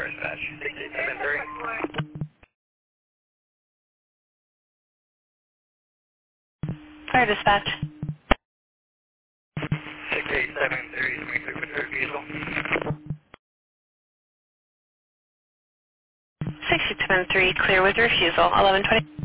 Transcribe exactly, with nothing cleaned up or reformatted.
four dispatch. six eight seven three. Fire dispatch. six eight seven three, twenty-three with refusal. six eight seven three, clear with refusal. eleven twenty.